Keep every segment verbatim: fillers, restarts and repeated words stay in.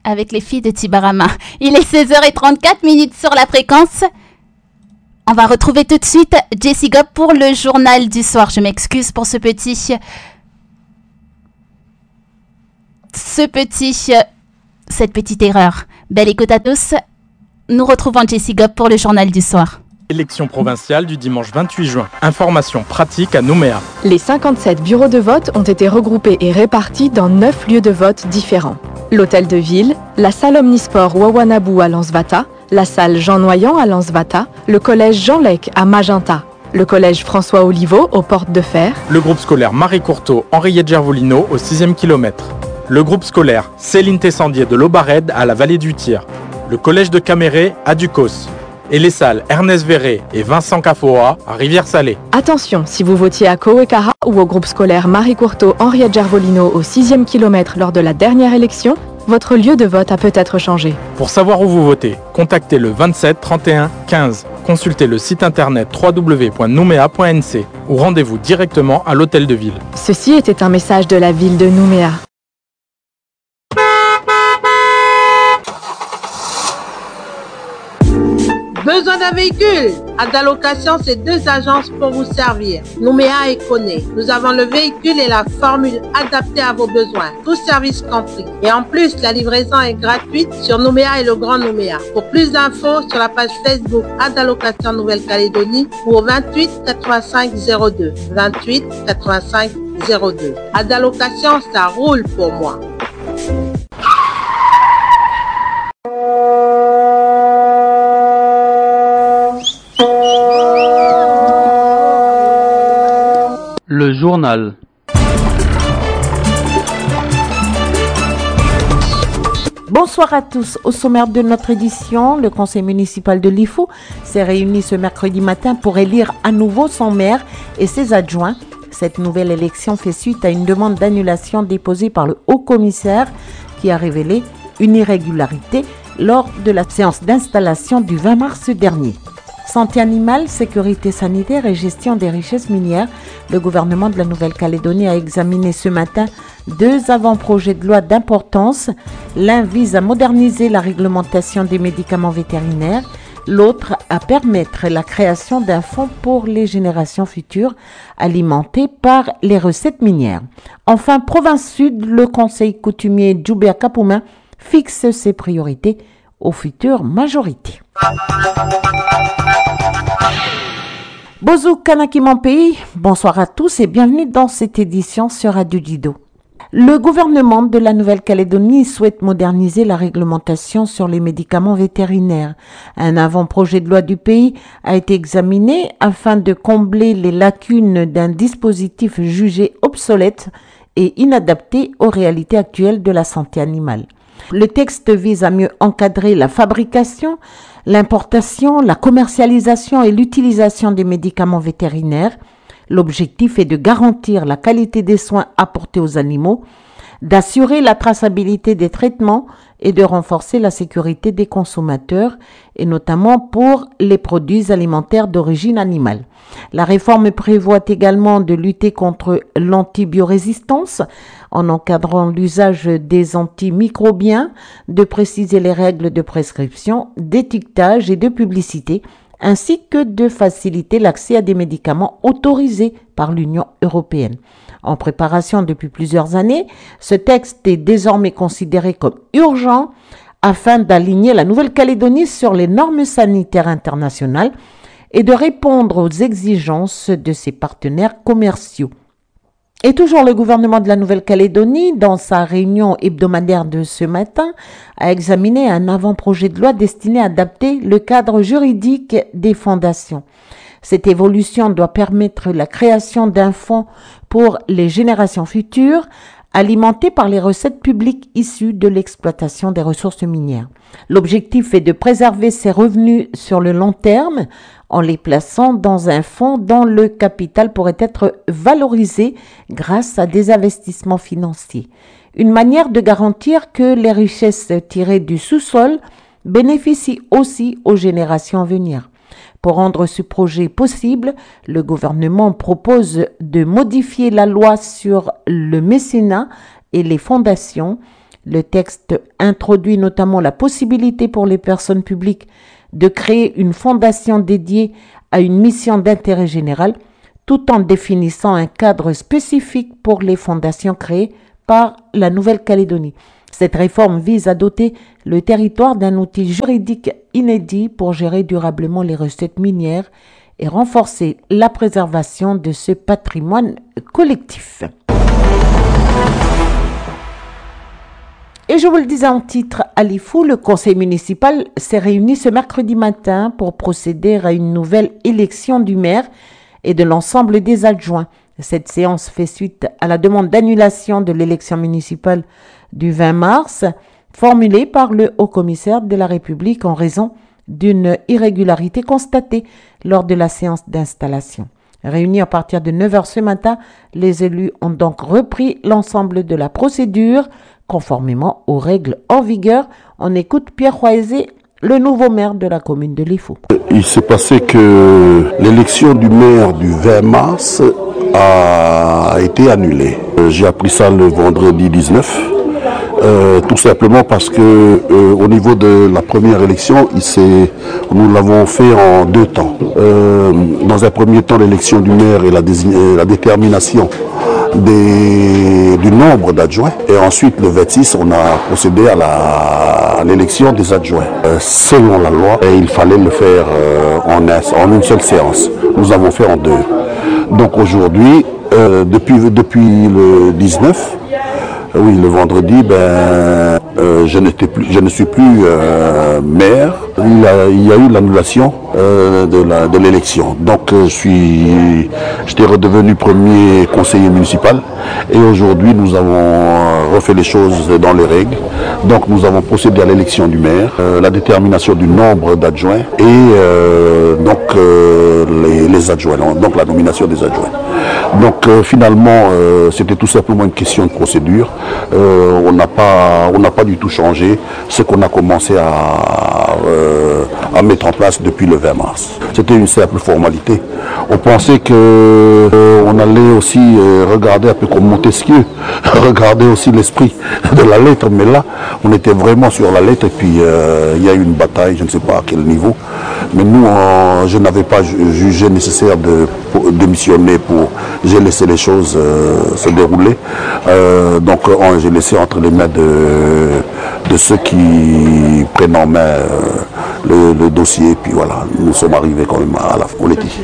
avec les filles de Tibarama. Il est seize heures trente-quatre minutes sur la fréquence. On va retrouver tout de suite Jessie Gop pour le journal du soir. Je m'excuse pour ce petit... Ce petit... Cette petite erreur. Belle écoute à tous. Nous retrouvons Jessie Gop pour le journal du soir. Élection provinciale du dimanche vingt-huit juin. Information pratique à Nouméa. Les cinquante-sept bureaux de vote ont été regroupés et répartis dans neuf lieux de vote différents. L'hôtel de ville, la salle omnisport Wawanabou à Lansvata, la salle Jean Noyant à Lansvata, le collège Jean Lec à Magenta, le collège François Oliveau aux Portes de Fer, le groupe scolaire Marie Courteau Henriette Gervolino au sixième kilomètre, le groupe scolaire Céline Tessandier de l'Aubarède à la vallée du Tir, le collège de Caméré à Ducos et les salles Ernest Verret et Vincent Cafoa à Rivière-Salée. Attention, si vous votiez à Kowekara ou au groupe scolaire Marie Courteau Henriette Gervolino au sixième kilomètre lors de la dernière élection, votre lieu de vote a peut-être changé. Pour savoir où vous votez, contactez le vingt-sept trente et un quinze. Consultez le site internet w w w point noumea point n c ou rendez-vous directement à l'hôtel de ville. Ceci était un message de la ville de Nouméa. Besoin d'un véhicule? Adalocation, c'est deux agences pour vous servir. Nouméa et Koné. Nous avons le véhicule et la formule adaptée à vos besoins. Tout service compris. Et en plus, la livraison est gratuite sur Nouméa et le Grand Nouméa. Pour plus d'infos, sur la page Facebook Adalocation Nouvelle-Calédonie ou au vingt-huit quatre-vingt-cinq zéro deux. vingt-huit quatre-vingt-cinq zéro deux. Adalocation, ça roule pour moi. Le journal. Bonsoir à tous. Au sommaire de notre édition, le conseil municipal de Lifou s'est réuni ce mercredi matin pour élire à nouveau son maire et ses adjoints. Cette nouvelle élection fait suite à une demande d'annulation déposée par le haut-commissaire qui a révélé une irrégularité lors de la séance d'installation du vingt mars dernier. Santé animale, sécurité sanitaire et gestion des richesses minières, le gouvernement de la Nouvelle-Calédonie a examiné ce matin deux avant-projets de loi d'importance. L'un vise à moderniser la réglementation des médicaments vétérinaires, l'autre à permettre la création d'un fonds pour les générations futures alimenté par les recettes minières. Enfin, province sud, le conseil coutumier Djoubert Kapoumin fixe ses priorités aux futures majorités. Bozou Kanaki mon pays, bonsoir à tous et bienvenue dans cette édition sur Radio Dido. Le gouvernement de la Nouvelle-Calédonie souhaite moderniser la réglementation sur les médicaments vétérinaires. Un avant-projet de loi du pays a été examiné afin de combler les lacunes d'un dispositif jugé obsolète et inadapté aux réalités actuelles de la santé animale. Le texte vise à mieux encadrer la fabrication, l'importation, la commercialisation et l'utilisation des médicaments vétérinaires. L'objectif est de garantir la qualité des soins apportés aux animaux, d'assurer la traçabilité des traitements et de renforcer la sécurité des consommateurs, et notamment pour les produits alimentaires d'origine animale. La réforme prévoit également de lutter contre l'antibiorésistance en encadrant l'usage des antimicrobiens, de préciser les règles de prescription, d'étiquetage et de publicité, ainsi que de faciliter l'accès à des médicaments autorisés par l'Union européenne. En préparation depuis plusieurs années, ce texte est désormais considéré comme urgent afin d'aligner la Nouvelle-Calédonie sur les normes sanitaires internationales et de répondre aux exigences de ses partenaires commerciaux. Et toujours le gouvernement de la Nouvelle-Calédonie, dans sa réunion hebdomadaire de ce matin, a examiné un avant-projet de loi destiné à adapter le cadre juridique des fondations. Cette évolution doit permettre la création d'un fonds pour les générations futures, alimenté par les recettes publiques issues de l'exploitation des ressources minières. L'objectif est de préserver ces revenus sur le long terme en les plaçant dans un fonds dont le capital pourrait être valorisé grâce à des investissements financiers. Une manière de garantir que les richesses tirées du sous-sol bénéficient aussi aux générations à venir. Pour rendre ce projet possible, le gouvernement propose de modifier la loi sur le mécénat et les fondations, Le texte introduit notamment la possibilité pour les personnes publiques de créer une fondation dédiée à une mission d'intérêt général, tout en définissant un cadre spécifique pour les fondations créées par la Nouvelle-Calédonie. Cette réforme vise à doter le territoire d'un outil juridique inédit pour gérer durablement les recettes minières et renforcer la préservation de ce patrimoine collectif. Et je vous le disais en titre à l'IFU, le conseil municipal s'est réuni ce mercredi matin pour procéder à une nouvelle élection du maire et de l'ensemble des adjoints. Cette séance fait suite à la demande d'annulation de l'élection municipale du vingt mars, formulée par le haut-commissaire de la République en raison d'une irrégularité constatée lors de la séance d'installation. Réunis à partir de neuf heures ce matin, les élus ont donc repris l'ensemble de la procédure conformément aux règles en vigueur. On écoute Pierre Roisé, le nouveau maire de la commune de Lifou. Il s'est passé que l'élection du maire du vingt mars a été annulée. J'ai appris ça le vendredi dix-neuf. Euh, tout simplement parce que euh, au niveau de la première élection, il s'est, nous l'avons fait en deux temps. Euh, dans un premier temps, l'élection du maire et la, désign- la détermination des, du nombre d'adjoints. Et ensuite, le vingt-six, on a procédé à, la, à l'élection des adjoints. Euh, selon la loi, et il fallait le faire euh, en, un, en une seule séance. Nous avons fait en deux. Donc aujourd'hui, euh, depuis, depuis le dix-neuf, oui, le vendredi, ben, euh, je, n'étais plus, je ne suis plus euh, maire. Il, a, il y a eu l'annulation euh, de, la, de l'élection. Donc, euh, je suis, j'étais redevenu premier conseiller municipal. Et aujourd'hui, nous avons refait les choses dans les règles. Donc, nous avons procédé à l'élection du maire, euh, la détermination du nombre d'adjoints et euh, donc euh, les, les adjoints, donc la nomination des adjoints. Donc euh, finalement, euh, c'était tout simplement une question de procédure. Euh, on n'a pas, on n'a pas du tout changé ce qu'on a commencé à, euh, à mettre en place depuis le vingt mars. C'était une simple formalité. On pensait que euh, on allait aussi euh, regarder un peu comme Montesquieu, regarder aussi l'esprit de la lettre, mais là, on était vraiment sur la lettre et puis euh, il y a eu une bataille, je ne sais pas à quel niveau. Mais nous, euh, je n'avais pas jugé nécessaire de démissionner pour... J'ai laissé les choses euh, se dérouler. Euh, donc euh, j'ai laissé entre les mains de, de ceux qui prennent en main euh, le, le dossier. Puis voilà, nous sommes arrivés quand même à la politique.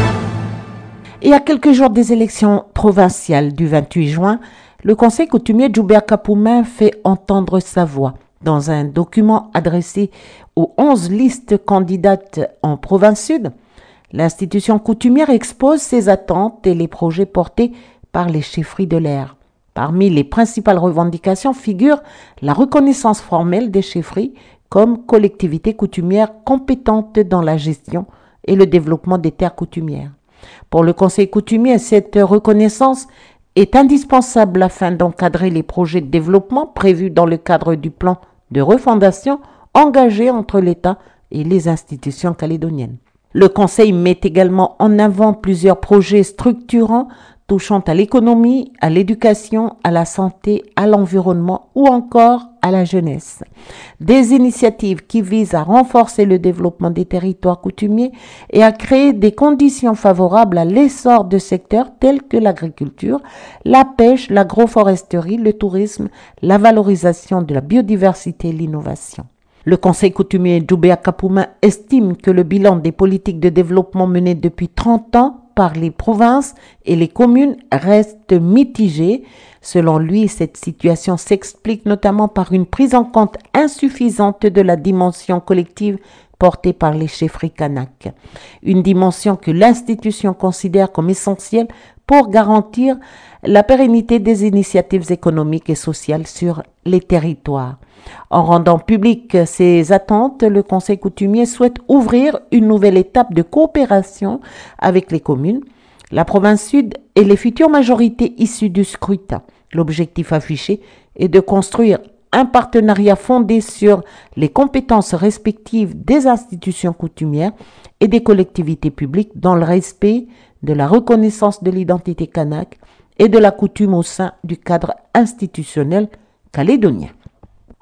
Et à quelques jours des élections provinciales du vingt-huit juin, le conseil coutumier Djoubert Kapoumin fait entendre sa voix. Dans un document adressé aux onze listes candidates en province sud, l'institution coutumière expose ses attentes et les projets portés par les chefferies de l'air. Parmi les principales revendications figure la reconnaissance formelle des chefferies comme collectivités coutumières compétentes dans la gestion et le développement des terres coutumières. Pour le conseil coutumier, cette reconnaissance est indispensable afin d'encadrer les projets de développement prévus dans le cadre du plan de refondation engagé entre l'État et les institutions calédoniennes. Le Conseil met également en avant plusieurs projets structurants touchant à l'économie, à l'éducation, à la santé, à l'environnement ou encore à la jeunesse. Des initiatives qui visent à renforcer le développement des territoires coutumiers et à créer des conditions favorables à l'essor de secteurs tels que l'agriculture, la pêche, l'agroforesterie, le tourisme, la valorisation de la biodiversité et l'innovation. Le Conseil coutumier Djoubert Kapoumin estime que le bilan des politiques de développement menées depuis trente ans par les provinces et les communes reste mitigé. Selon lui, cette situation s'explique notamment par une prise en compte insuffisante de la dimension collective portée par les chefferies Kanak. Une dimension que l'institution considère comme essentielle pour garantir la pérennité des initiatives économiques et sociales sur les territoires. En rendant publiques ces attentes, le Conseil coutumier souhaite ouvrir une nouvelle étape de coopération avec les communes, la province sud et les futures majorités issues du scrutin. L'objectif affiché est de construire un partenariat fondé sur les compétences respectives des institutions coutumières et des collectivités publiques dans le respect de la reconnaissance de l'identité kanak et de la coutume au sein du cadre institutionnel calédonien.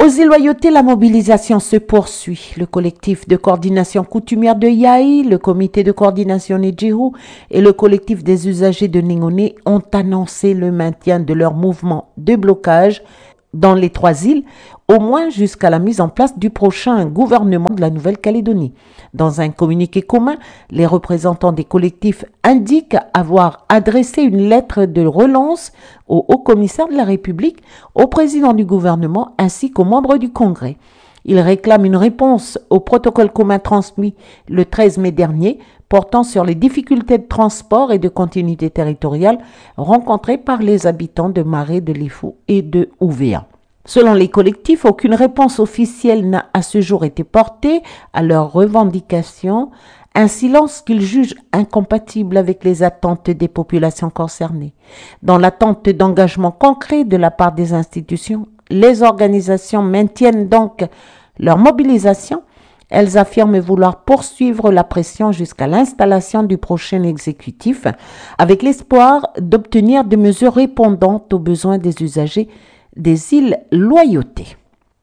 Aux îles Loyauté, la mobilisation se poursuit. Le collectif de coordination coutumière de Yaï, le comité de coordination Nedjihou et le collectif des usagers de Ningoné ont annoncé le maintien de leur mouvement de blocage dans les trois îles, au moins jusqu'à la mise en place du prochain gouvernement de la Nouvelle-Calédonie. Dans un communiqué commun, les représentants des collectifs indiquent avoir adressé une lettre de relance au haut-commissaire de la République, au président du gouvernement ainsi qu'aux membres du Congrès. Ils réclament une réponse au protocole commun transmis le treize mai dernier portant sur les difficultés de transport et de continuité territoriale rencontrées par les habitants de Marais, de Lifou et de Ouvéa. Selon les collectifs, aucune réponse officielle n'a à ce jour été portée à leurs revendications, un silence qu'ils jugent incompatible avec les attentes des populations concernées. Dans l'attente d'engagement concret de la part des institutions, les organisations maintiennent donc leur mobilisation. Elles affirment vouloir poursuivre la pression jusqu'à l'installation du prochain exécutif, avec l'espoir d'obtenir des mesures répondantes aux besoins des usagers des îles Loyauté.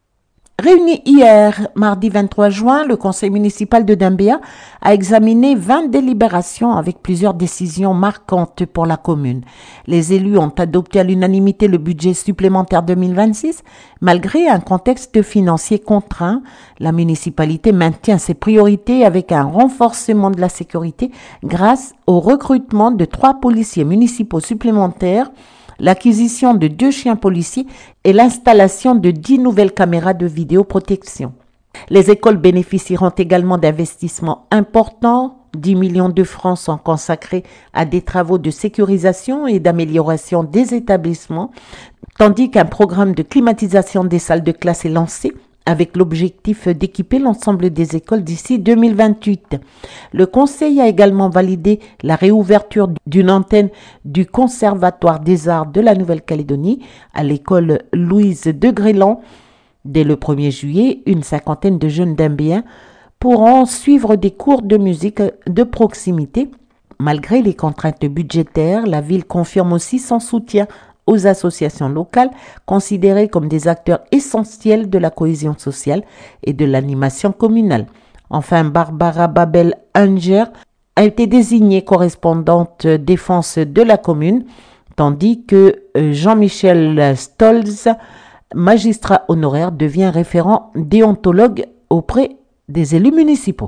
Réuni hier, mardi vingt-trois juin, le conseil municipal de Doumbéa a examiné vingt délibérations avec plusieurs décisions marquantes pour la commune. Les élus ont adopté à l'unanimité le budget supplémentaire deux mille vingt-six. Malgré un contexte financier contraint, la municipalité maintient ses priorités avec un renforcement de la sécurité grâce au recrutement de trois policiers municipaux supplémentaires, l'acquisition de deux chiens policiers et l'installation de dix nouvelles caméras de vidéoprotection. Les écoles bénéficieront également d'investissements importants. dix millions de francs sont consacrés à des travaux de sécurisation et d'amélioration des établissements, tandis qu'un programme de climatisation des salles de classe est lancé avec l'objectif d'équiper l'ensemble des écoles d'ici deux mille vingt-huit. Le Conseil a également validé la réouverture d'une antenne du Conservatoire des Arts de la Nouvelle-Calédonie à l'école Louise de Grélan. Dès le premier juillet, une cinquantaine de jeunes Doumbéens pourront suivre des cours de musique de proximité. Malgré les contraintes budgétaires, la ville confirme aussi son soutien aux associations locales considérées comme des acteurs essentiels de la cohésion sociale et de l'animation communale. Enfin, Barbara Babel-Unger a été désignée correspondante défense de la commune, tandis que Jean-Michel Stolz, magistrat honoraire, devient référent déontologue auprès des élus municipaux.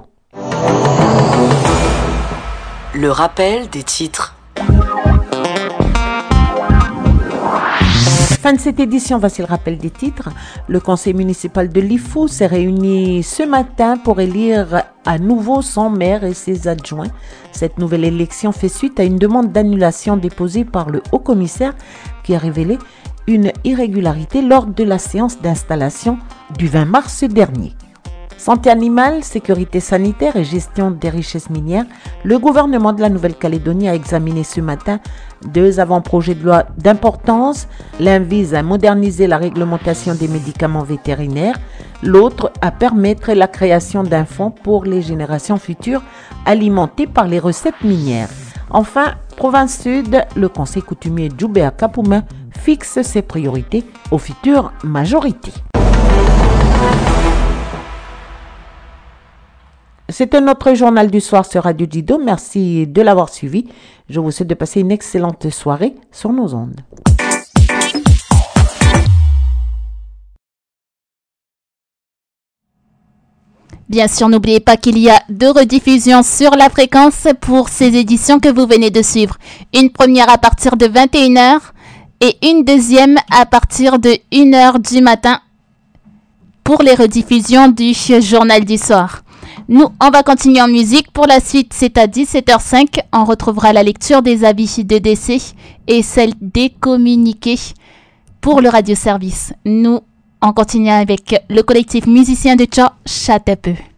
Le rappel des titres. Fin de cette édition, voici le rappel des titres. Le conseil municipal de Lifou s'est réuni ce matin pour élire à nouveau son maire et ses adjoints. Cette nouvelle élection fait suite à une demande d'annulation déposée par le haut-commissaire qui a révélé une irrégularité lors de la séance d'installation du vingt mars dernier. Santé animale, sécurité sanitaire et gestion des richesses minières, le gouvernement de la Nouvelle-Calédonie a examiné ce matin deux avant-projets de loi d'importance. L'un vise à moderniser la réglementation des médicaments vétérinaires, l'autre à permettre la création d'un fonds pour les générations futures alimenté par les recettes minières. Enfin, province sud, le conseil coutumier Djoubéa-Kapoumin fixe ses priorités aux futures majorités. C'était notre journal du soir sur Radio Dido. Merci de l'avoir suivi. Je vous souhaite de passer une excellente soirée sur nos ondes. Bien sûr, n'oubliez pas qu'il y a deux rediffusions sur la fréquence pour ces éditions que vous venez de suivre. Une première à partir de vingt et une heures et une deuxième à partir de une heure du matin pour les rediffusions du journal du soir. Nous, on va continuer en musique. Pour la suite, c'est à dix-sept heures cinq. On retrouvera la lecture des avis de décès et celle des communiqués pour le radioservice. Nous, on continue avec le collectif musicien de Tcha, Châteaupeau.